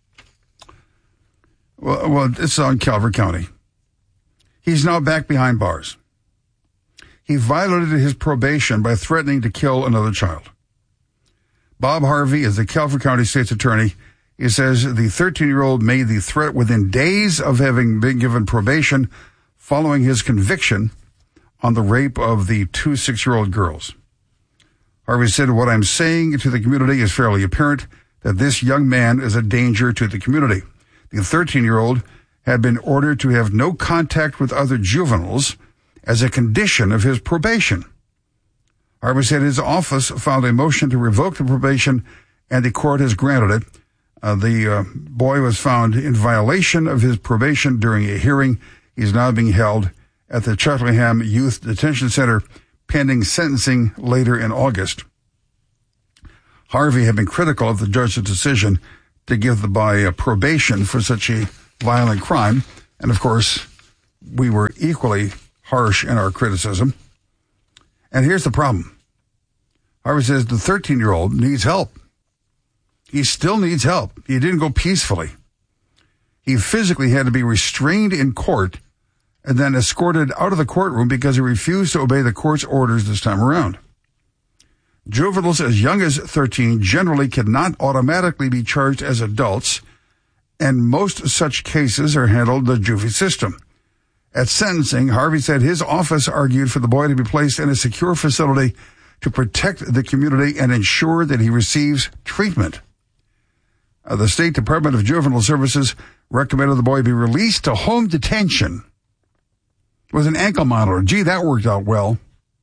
S20: Well, well, it's on Calvert County. He's now back behind bars. He violated his probation by threatening to kill another child. Bob Harvey is the Calvert County State's attorney. He says the thirteen-year-old made the threat within days of having been given probation following his conviction on the rape of the two six-year-old girls. Harvey said, "What I'm saying to the community is fairly apparent, that this young man is a danger to the community. The thirteen-year-old had been ordered to have no contact with other juveniles as a condition of his probation. Harvey said his office filed a motion to revoke the probation, and the court has granted it. Uh, the uh, boy was found in violation of his probation during a hearing. He's now being held at the Cheltenham Youth Detention Center, pending sentencing later in August. Harvey had been critical of the judge's decision to give the boy a probation for such a violent crime. And, of course, we were equally harsh in our criticism. And here's the problem. Harvey says the thirteen-year-old needs help. He still needs help. He didn't go peacefully. He physically had to be restrained in court and then escorted out of the courtroom because he refused to obey the court's orders this time around. Juveniles as young as thirteen generally cannot automatically be charged as adults, and most such cases are handled the juvie system. At sentencing, Harvey said his office argued for the boy to be placed in a secure facility to protect the community and ensure that he receives treatment. Uh, the State Department of Juvenile Services recommended the boy be released to home detention with an ankle monitor. Gee, that worked out well.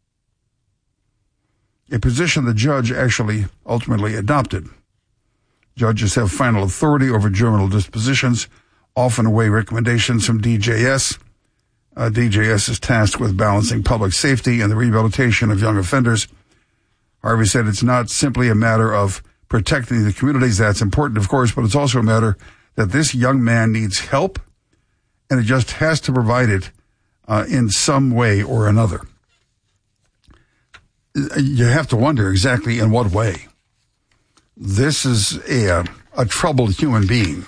S20: A position the judge actually ultimately adopted. Judges have final authority over juvenile dispositions, often weigh recommendations from D J S. Uh, D J S is tasked with balancing public safety and the rehabilitation of young offenders. Harvey said it's not simply a matter of protecting the communities. That's important, of course, but it's also a matter that this young man needs help, and it just has to provide it uh, in some way or another. You have to wonder exactly in what way. This is a, a troubled human being,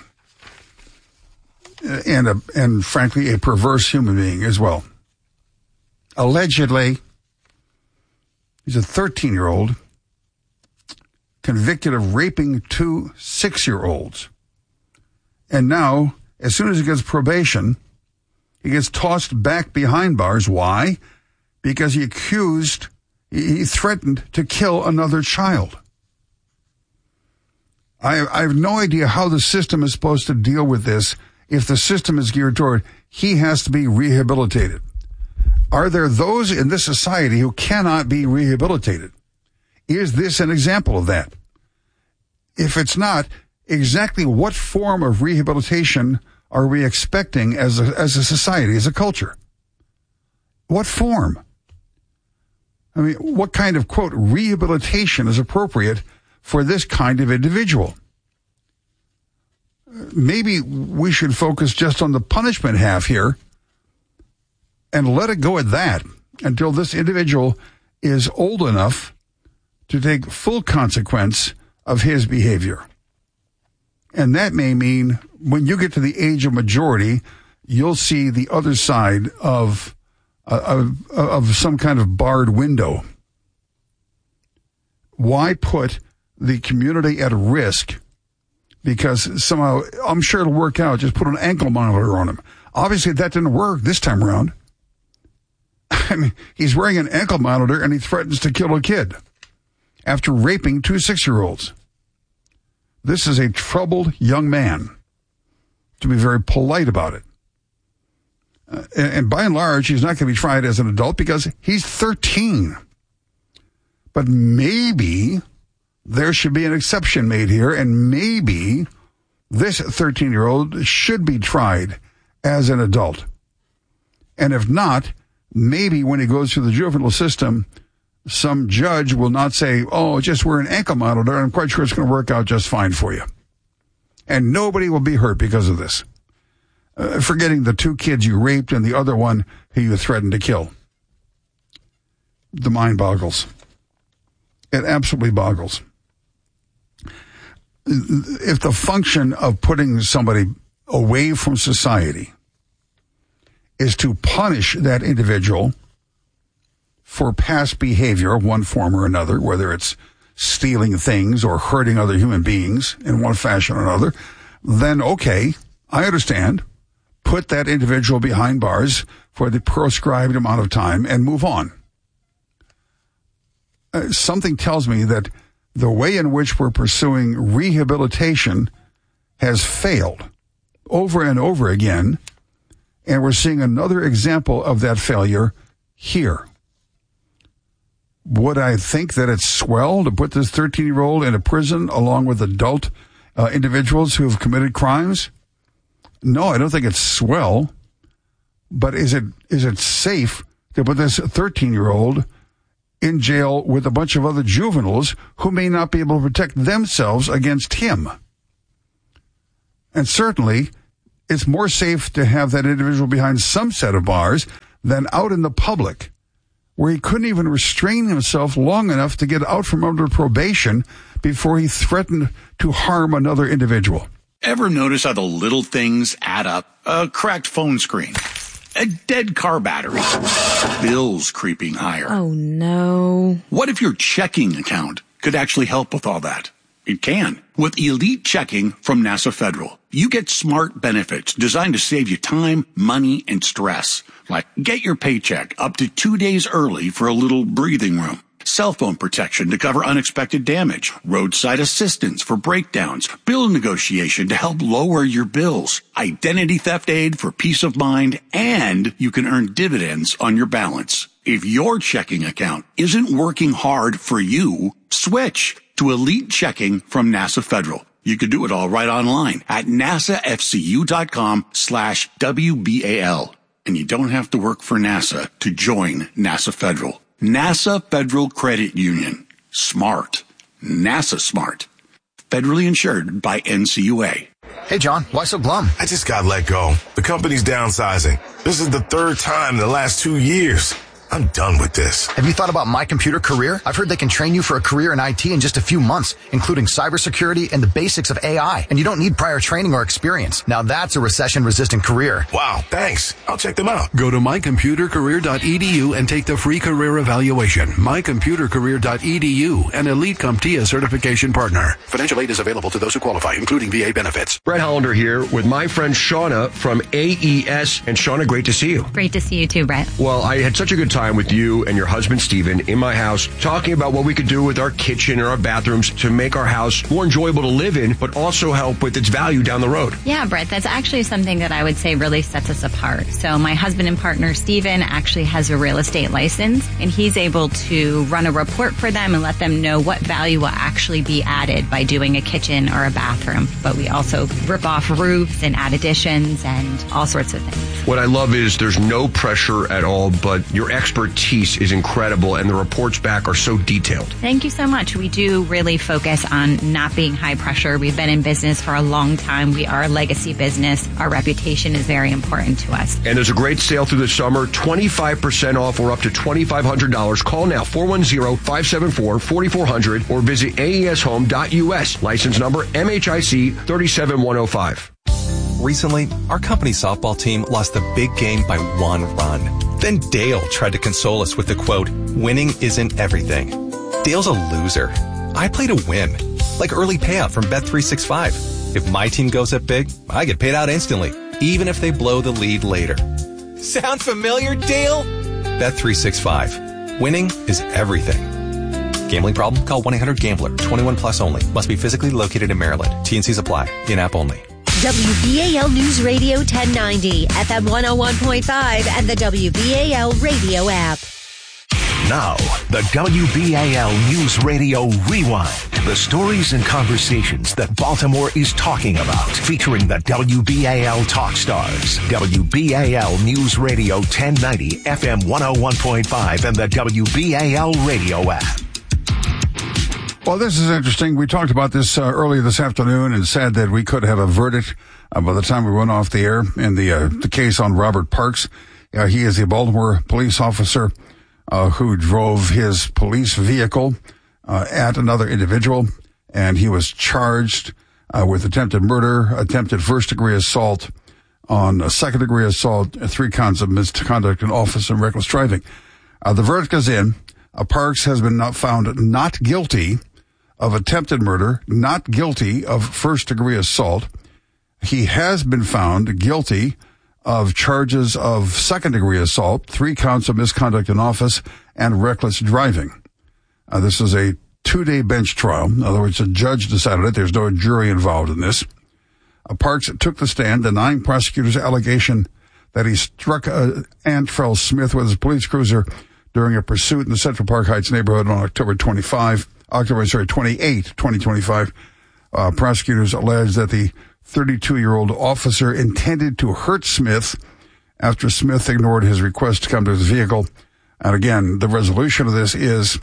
S20: and a, and frankly, a perverse human being as well. Allegedly, he's a thirteen-year-old convicted of raping two six-year-olds. And now, as soon as he gets probation, he gets tossed back behind bars. Why? Because he accused, he threatened to kill another child. I, I have no idea how the system is supposed to deal with this if the system is geared toward he has to be rehabilitated. Are there those in this society who cannot be rehabilitated? Is this an example of that? If it's not, exactly what form of rehabilitation are we expecting as a, as a society, as a culture? What form? I mean, what kind of, quote, rehabilitation is appropriate for this kind of individual? Maybe we should focus just on the punishment half here and let it go at that until this individual is old enough to take full consequence of his behavior. And that may mean when you get to the age of majority, you'll see the other side of, uh, of, of some kind of barred window. Why put the community at risk? Because somehow, I'm sure it'll work out. Just put an ankle monitor on him. Obviously, that didn't work this time around. I mean, he's wearing an ankle monitor and he threatens to kill a kid after raping two six-year-olds. This is a troubled young man, to be very polite about it. Uh, and, and by and large, he's not going to be tried as an adult because he's thirteen. But maybe there should be an exception made here, and maybe this thirteen-year-old should be tried as an adult. And if not, maybe when he goes through the juvenile system, some judge will not say, oh, just wear an ankle monitor. I'm quite sure it's going to work out just fine for you. And nobody will be hurt because of this. Uh, forgetting the two kids you raped and the other one who you threatened to kill. The mind boggles. It absolutely boggles. If the function of putting somebody away from society is to punish that individual for past behavior of one form or another, whether it's stealing things or hurting other human beings in one fashion or another, then okay, I understand. Put that individual behind bars for the prescribed amount of time and move on. Uh, something tells me that the way in which we're pursuing rehabilitation has failed. over and over again. And we're seeing another example of that failure here. Would I think that it's swell to put this thirteen-year-old in a prison along with adult uh, individuals who have committed crimes? No, I don't think it's swell. But is it is it safe to put this thirteen-year-old in jail with a bunch of other juveniles who may not be able to protect themselves against him? And certainly, it's more safe to have that individual behind some set of bars than out in the public, where he couldn't even restrain himself long enough to get out from under probation before he threatened to harm another individual.
S9: Ever notice how the little things add up? A cracked phone screen, a dead car battery, bills creeping higher.
S18: Oh, no.
S9: What if your checking account could actually help with all that? It can. With Elite Checking from NASA Federal, you get smart benefits designed to save you time, money, and stress. Like get your paycheck up to two days early for a little breathing room. Cell phone protection to cover unexpected damage. Roadside assistance for breakdowns. Bill negotiation to help lower your bills. Identity theft aid for peace of mind. And you can earn dividends on your balance. If your checking account isn't working hard for you, switch to Elite Checking from NASA Federal. You could do it all right online at nasafcu.com slash WBAL. And you don't have to work for NASA to join NASA Federal. NASA Federal Credit Union. Smart. NASA smart. Federally insured by N C U A.
S11: Hey, John, why so glum?
S21: I just got let go. The company's downsizing. This is the third time in the last two years. I'm done with this.
S11: Have you thought about My Computer Career? I've heard they can train you for a career in I T in just a few months, including cybersecurity and the basics of A I. And you don't need prior training or experience. Now that's a recession-resistant career.
S21: Wow, thanks. I'll check them out.
S22: Go to my computer career dot e d u and take the free career evaluation. my computer career dot e d u, an Elite CompTIA certification partner. Financial aid is available to those who qualify, including V A benefits.
S2: Brett Hollander here with my friend Shauna from A E S. And Shauna, great to see you.
S25: Great to see you too, Brett.
S2: Well, I had such a good time with you and your husband, Steven, in my house, talking about what we could do with our kitchen and our bathrooms to make our house more enjoyable to live in, but also help with its value down the road.
S25: Yeah, Brett, that's actually something that I would say really sets us apart. So my husband and partner, Steven, actually has a real estate license, and he's able to run a report for them and let them know what value will actually be added by doing a kitchen or a bathroom. But we also rip off roofs and add additions and all sorts of things.
S2: What I love is there's no pressure at all, but your expertise is incredible, and the reports back are so detailed.
S25: Thank you so much. We do really focus on not being high pressure. We've been in business for a long time. We are a legacy business. Our reputation is very important to us.
S2: And there's a great sale through the summer, twenty-five percent off or up to twenty-five hundred dollars. Call now, four one zero, five seven four, four four zero zero or visit A E S home dot U S. License number M H I C three seven one zero five.
S26: Recently, our company softball team lost the big game by one run. Then Dale tried to console us with the quote, "Winning isn't everything." Dale's a loser. I play to win, like early payout from Bet three sixty-five. If my team goes up big, I get paid out instantly, even if they blow the lead later. Sound familiar, Dale? Bet three sixty-five. Winning is everything. Gambling problem? Call one eight hundred gambler. twenty-one plus only. Must be physically located in Maryland. T and Cs apply. In-app only.
S8: W B A L News Radio ten ninety, F M one oh one point five, and the W B A L radio app.
S10: Now, the W B A L News Radio Rewind. The stories and conversations that Baltimore is talking about, featuring the W B A L Talk Stars. W B A L News Radio ten ninety, F M one oh one point five, and the W B A L radio app.
S20: Well, this is interesting. We talked about this uh, earlier this afternoon and said that we could have a verdict uh, by the time we went off the air in the uh, the case on Robert Parks. Uh, he is a Baltimore police officer uh, who drove his police vehicle uh, at another individual, and he was charged uh, with attempted murder, attempted first-degree assault, on a second-degree assault, three counts of misconduct in office and reckless driving. Uh, the verdict is in. Uh, Parks has been not found not guilty of attempted murder, not guilty of first-degree assault. He has been found guilty of charges of second-degree assault, three counts of misconduct in office, and reckless driving. Uh, this is a two-day bench trial. In other words, a judge decided it. There's no jury involved in this. Uh, Parks took the stand, denying prosecutors' allegation that he struck uh, Antrell Smith with his police cruiser during a pursuit in the Central Park Heights neighborhood on October twenty-fifth, October, sorry, twenty-eighth, twenty twenty-five. Uh, prosecutors alleged that the thirty-two-year-old officer intended to hurt Smith after Smith ignored his request to come to his vehicle. And again, the resolution of this is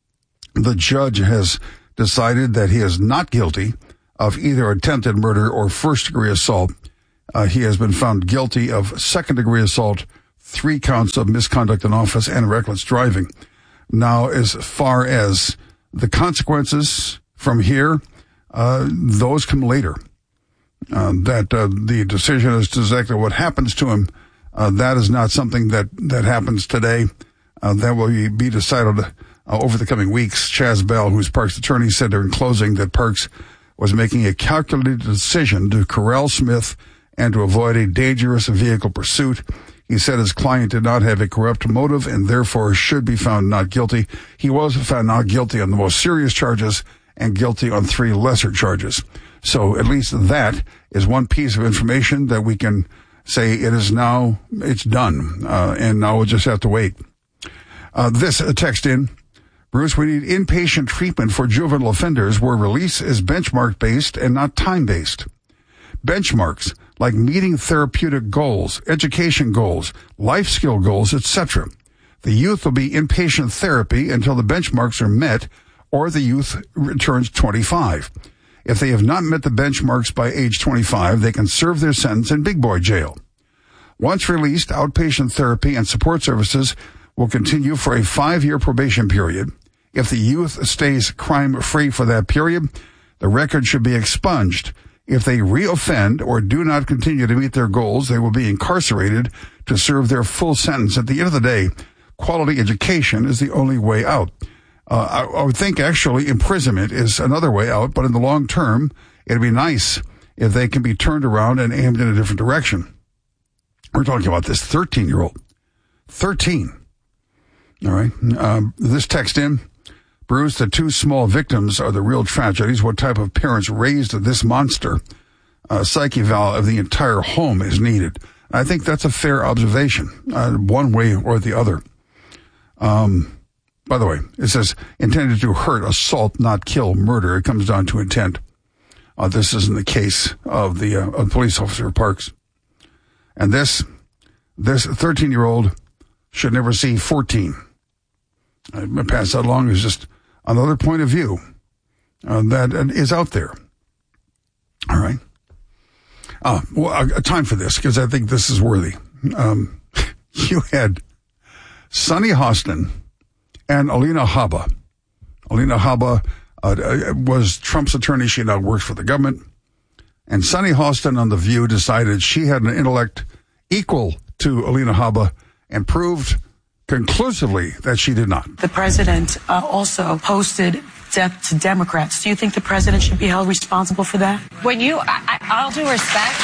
S20: the judge has decided that he is not guilty of either attempted murder or first-degree assault. Uh, he has been found guilty of second-degree assault, three counts of misconduct in office, and reckless driving. Now, as far as the consequences from here, uh, those come later. Uh, that uh, the decision as to exactly what happens to him, uh, that is not something that, that happens today. Uh, that will be decided uh, over the coming weeks. Chaz Bell, who's Parks' attorney, said during closing that Parks was making a calculated decision to corral Smith and to avoid a dangerous vehicle pursuit. He said his client did not have a corrupt motive and therefore should be found not guilty. He was found not guilty on the most serious charges and guilty on three lesser charges. So at least that is one piece of information that we can say it is now, it's done. Uh, and now we'll just have to wait. Uh, this uh, text in, Bruce, we need inpatient treatment for juvenile offenders where release is benchmark based and not time based. Benchmarks like meeting therapeutic goals, education goals, life skill goals, et cetera. The youth will be inpatient therapy until the benchmarks are met or the youth returns twenty-five. If they have not met the benchmarks by age twenty-five, they can serve their sentence in big boy jail. Once released, outpatient therapy and support services will continue for a five-year probation period. If the youth stays crime-free for that period, the record should be expunged. If they reoffend or do not continue to meet their goals, they will be incarcerated to serve their full sentence. At the end of the day, quality education is the only way out. Uh, I, I would think actually imprisonment is another way out, but in the long term, it'd be nice if they can be turned around and aimed in a different direction. We're talking about this thirteen-year-old. thirteen. All right. Um, this text in, Bruce, the two small victims are the real tragedies. What type of parents raised this monster? Uh, psyche eval of the entire home is needed. I think that's a fair observation, uh, one way or the other. Um, by the way, it says intended to hurt, assault, not kill, murder. It comes down to intent. Uh, this isn't the case of the uh, of police officer Parks. And this, this thirteen-year-old should never see fourteen. I'm going to pass that along as just another point of view uh, that is out there. All right. Uh, well, uh, time for this, because I think this is worthy. Um, you had Sunny Hostin and Alina Habba. Alina Habba uh, was Trump's attorney. She now works for the government. And Sunny Hostin on The View decided she had an intellect equal to Alina Habba and proved conclusively that she did not.
S4: The president uh, also posted death to Democrats. Do you think the president should be held responsible for that?
S5: When you, I, I, all due respect,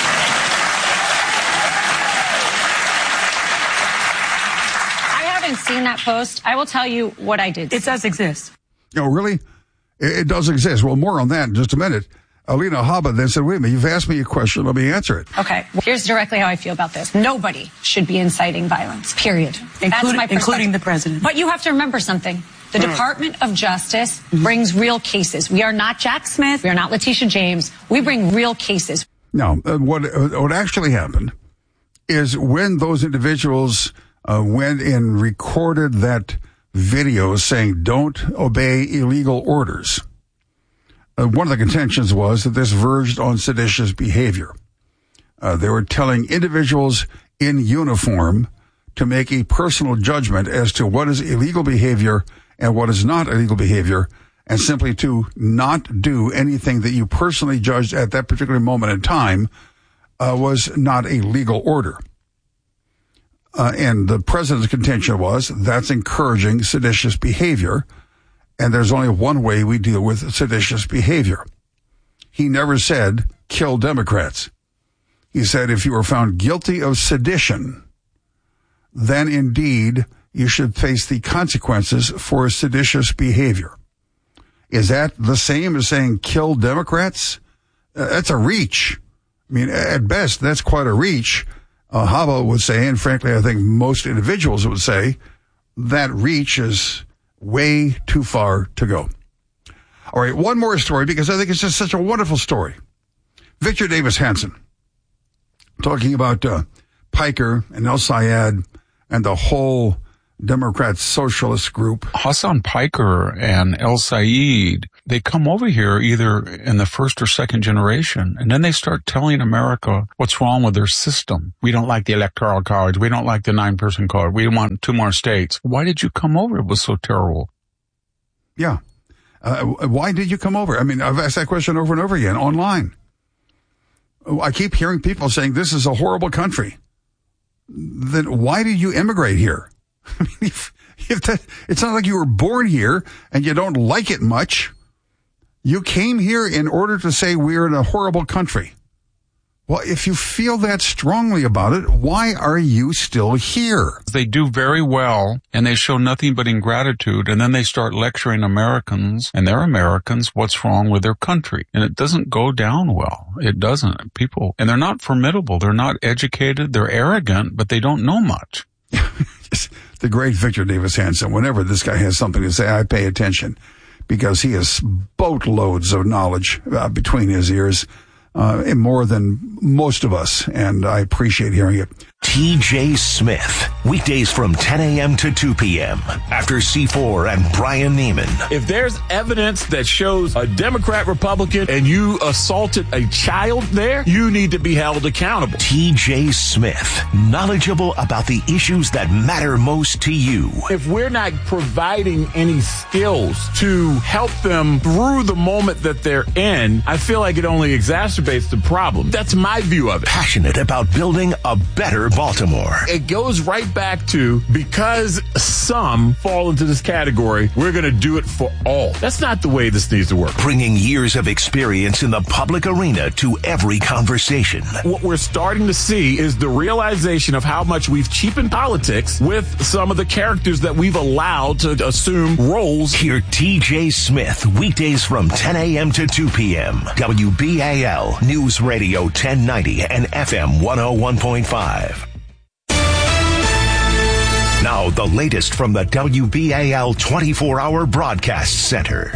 S5: I haven't seen that post. I will tell you what I did.
S4: It does exist.
S20: Oh, really? It, it does exist. Well, more on that in just a minute. Alina Habba then said, wait a minute, you've asked me a question, let me answer it.
S5: Okay, well, here's directly how I feel about this. Nobody should be inciting violence, period.
S4: Including,
S5: That's my perspective.
S4: Including the president.
S5: But you have to remember something. The mm. Department of Justice mm-hmm. brings real cases. We are not Jack Smith. We are not Letitia James. We bring real cases.
S20: Now, uh, what, uh, what actually happened is when those individuals uh, went and recorded that video saying, don't obey illegal orders, Uh, one of the contentions was that this verged on seditious behavior. Uh, they were telling individuals in uniform to make a personal judgment as to what is illegal behavior and what is not illegal behavior, and simply to not do anything that you personally judged at that particular moment in time uh, was not a legal order. Uh, and the president's contention was that's encouraging seditious behavior. And there's only one way we deal with seditious behavior. He never said, kill Democrats. He said, if you are found guilty of sedition, then indeed you should face the consequences for seditious behavior. Is that the same as saying kill Democrats? Uh, that's a reach. I mean, at best, that's quite a reach. Uh, Hava would say, and frankly, I think most individuals would say, that reach is way too far to go. All right, one more story, because I think it's just such a wonderful story. Victor Davis Hanson, talking about uh, Piker and El Sayed and the whole Democrat socialist group.
S3: Hassan Piker and El Sayed, they come over here either in the first or second generation, and then they start telling America what's wrong with their system. We don't like the Electoral College. We don't like the nine-person college. We want two more states. Why did you come over? It was so terrible.
S20: Yeah. Uh, why did you come over? I mean, I've asked that question over and over again online. I keep hearing people saying this is a horrible country. Then why did you immigrate here? I mean, if, if that, it's not like you were born here and you don't like it much. You came here in order to say we're in a horrible country. Well, if you feel that strongly about it, why are you still here?
S3: They do very well, and they show nothing but ingratitude, and then they start lecturing Americans, and they're Americans, what's wrong with their country. And it doesn't go down well. It doesn't. People, and they're not formidable. They're not educated. They're arrogant, but they don't know much.
S20: The great Victor Davis Hanson, whenever this guy has something to say, I pay attention, because he has boatloads of knowledge uh, between his ears, uh, and more than most of us, and I appreciate hearing it.
S10: T J Smith, weekdays from ten a.m. to two p.m. after C four and Brian Neiman.
S6: If there's evidence that shows a Democrat Republican and you assaulted a child there, you need to be held accountable.
S10: T J Smith, knowledgeable about the issues that matter most to you.
S6: If we're not providing any skills to help them through the moment that they're in, I feel like it only exacerbates the problem. That's my view of it.
S10: Passionate about building a better Baltimore.
S6: It goes right back to, because some fall into this category, we're going to do it for all. That's not the way this needs to work.
S10: Bringing years of experience in the public arena to every conversation.
S6: What we're starting to see is the realization of how much we've cheapened politics with some of the characters that we've allowed to assume roles.
S10: Hear T J Smith weekdays from ten a.m. to two p.m. W B A L News Radio ten ninety and F M one oh one point five. Now, the latest from the W B A L twenty-four hour Broadcast Center.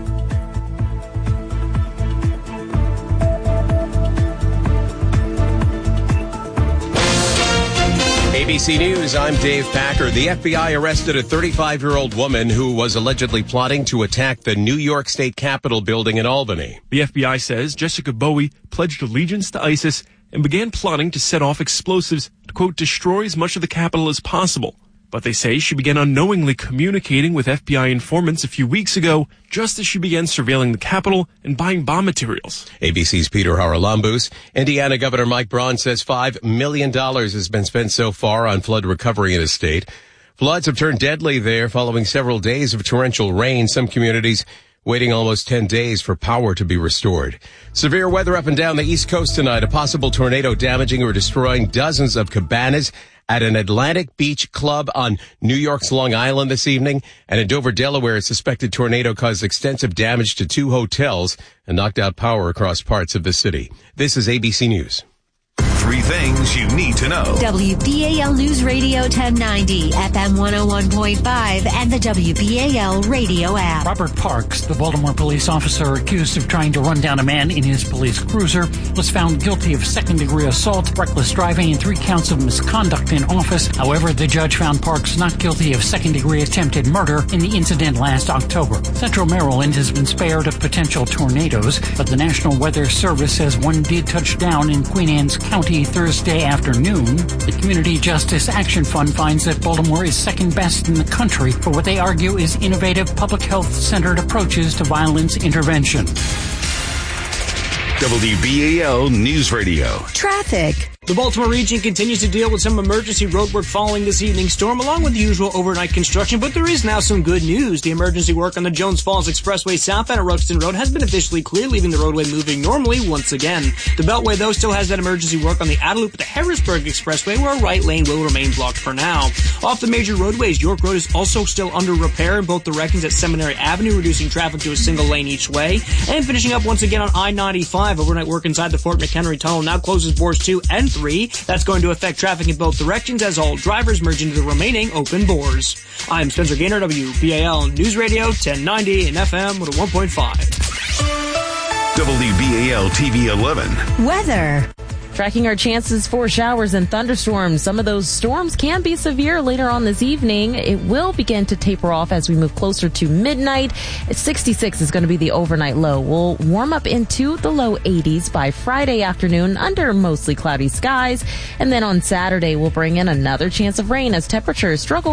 S2: A B C News, I'm Dave Packer. The F B I arrested a thirty-five-year-old woman who was allegedly plotting to attack the New York State Capitol building in Albany.
S12: The F B I says Jessica Bowie pledged allegiance to ISIS and began plotting to set off explosives to, quote, destroy as much of the Capitol as possible. But they say she began unknowingly communicating with F B I informants a few weeks ago, just as she began surveilling the Capitol and buying bomb materials.
S2: A B C's Peter Haralambous. Indiana Governor Mike Braun says five million dollars has been spent so far on flood recovery in his state. Floods have turned deadly there following several days of torrential rain. Some communities waiting almost ten days for power to be restored. Severe weather up and down the East Coast tonight. A possible tornado damaging or destroying dozens of cabanas at an Atlantic Beach club on New York's Long Island this evening. And in Dover, Delaware, a suspected tornado caused extensive damage to two hotels and knocked out power across parts of the city. This is A B C News.
S7: Three things you need to know.
S8: W B A L News Radio ten ninety, F M one oh one point five, and the W B A L radio app.
S17: Robert Parks, the Baltimore police officer accused of trying to run down a man in his police cruiser, was found guilty of second-degree assault, reckless driving, and three counts of misconduct in office. However, the judge found Parks not guilty of second-degree attempted murder in the incident last October. Central Maryland has been spared of potential tornadoes, but the National Weather Service says one did touch down in Queen Anne's County Thursday afternoon. The Community Justice Action Fund finds that Baltimore is second best in the country for what they argue is innovative public health-centered approaches to violence intervention.
S7: W B A L News Radio.
S8: Traffic.
S19: The Baltimore region continues to deal with some emergency roadwork following this evening's storm, along with the usual overnight construction, but there is now some good news. The emergency work on the Jones Falls Expressway southbound at Ruxton Road has been officially cleared, leaving the roadway moving normally once again. The Beltway, though, still has that emergency work on the outer loop at the Harrisburg Expressway, where a right lane will remain blocked for now. Off the major roadways, York Road is also still under repair in both directions at Seminary Avenue, reducing traffic to a single lane each way. And finishing up once again on I ninety-five, overnight work inside the Fort McHenry Tunnel now closes bores two and three. That's going to affect traffic in both directions as all drivers merge into the remaining open bores. I'm Spencer Gaynor, W B A L News Radio ten ninety and F M one oh one point five.
S7: W B A L T V eleven.
S18: Weather. Tracking our chances for showers and thunderstorms. Some of those storms can be severe later on this evening. It will begin to taper off as we move closer to midnight. At sixty-six is going to be the overnight low. We'll warm up into the low eighties by Friday afternoon under mostly cloudy skies. And then on Saturday, we'll bring in another chance of rain as temperatures struggle